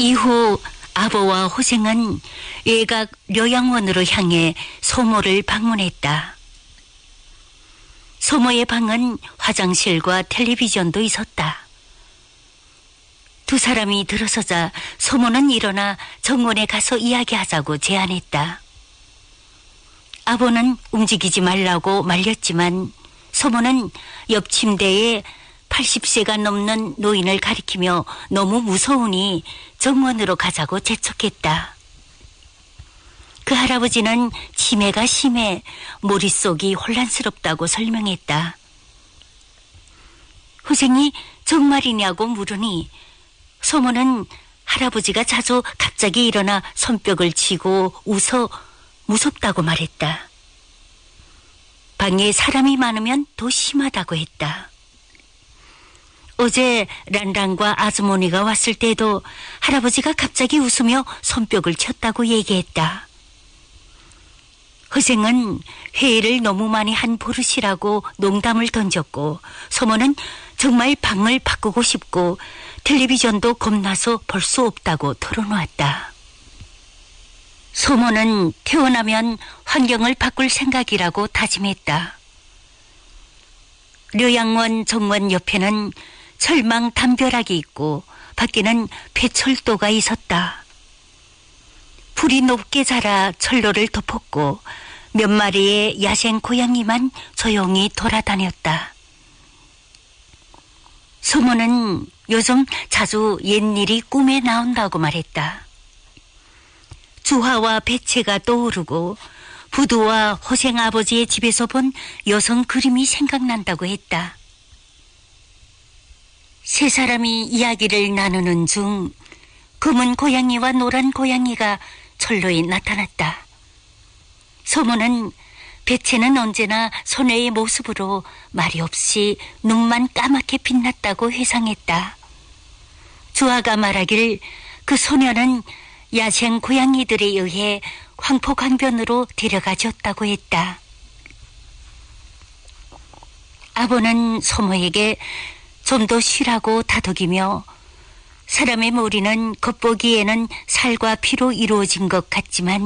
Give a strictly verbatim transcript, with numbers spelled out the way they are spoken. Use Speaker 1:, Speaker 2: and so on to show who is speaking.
Speaker 1: 이후 아버와 호생은 외곽 료양원으로 향해 소모를 방문했다. 소모의 방은 화장실과 텔레비전도 있었다. 두 사람이 들어서자 소모는 일어나 정원에 가서 이야기하자고 제안했다. 아버는 움직이지 말라고 말렸지만 소모는 옆 침대에 팔십 세가 넘는 노인을 가리키며 너무 무서우니 정원으로 가자고 재촉했다. 그 할아버지는 치매가 심해 머릿속이 혼란스럽다고 설명했다. 호생이 정말이냐고 물으니 소모는 할아버지가 자주 갑자기 일어나 손뼉을 치고 웃어 무섭다고 말했다. 방에 사람이 많으면 더 심하다고 했다. 어제 란란과 아주머니가 왔을 때도 할아버지가 갑자기 웃으며 손뼉을 쳤다고 얘기했다. 허생은 회의를 너무 많이 한 버릇이라고 농담을 던졌고 소모는 정말 방을 바꾸고 싶고 텔레비전도 겁나서 볼 수 없다고 털어놓았다. 소모는 태어나면 환경을 바꿀 생각이라고 다짐했다. 료양원 정원 옆에는 철망 담벼락이 있고 밖에는 폐철도가 있었다. 풀이 높게 자라 철로를 덮었고 몇 마리의 야생 고양이만 조용히 돌아다녔다. 소모는 요즘 자주 옛일이 꿈에 나온다고 말했다. 주화와 배채가 떠오르고 부두와 호생 아버지의 집에서 본 여성 그림이 생각난다고 했다. 세 사람이 이야기를 나누는 중 검은 고양이와 노란 고양이가 철로에 나타났다. 소모는 배채는 언제나 소녀의 모습으로 말이 없이 눈만 까맣게 빛났다고 회상했다. 주아가 말하길 그 소녀는 야생 고양이들에 의해 황포강변으로 데려가졌다고 했다. 아버는 소모에게 좀 더 쉬라고 다독이며 사람의 머리는 겉보기에는 살과 피로 이루어진 것 같지만